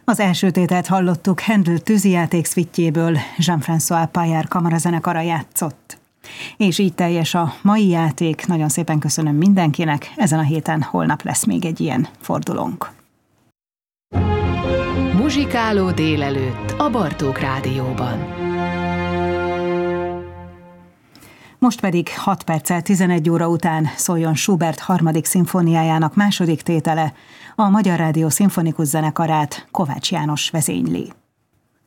Az első tételt hallottuk Handel tűzijáték szvittjéből, Jean-François Paillard kamarazenekara játszott. És így teljes a mai játék. Nagyon szépen köszönöm mindenkinek. Ezen a héten holnap lesz még egy ilyen fordulónk. Muzsikáló délelőtt a Bartók Rádióban. Most pedig 6 perccel 11 óra után szóljon Schubert 3. szimfóniájának második tétele, a Magyar Rádió szimfonikus zenekarát Kovács János vezényli.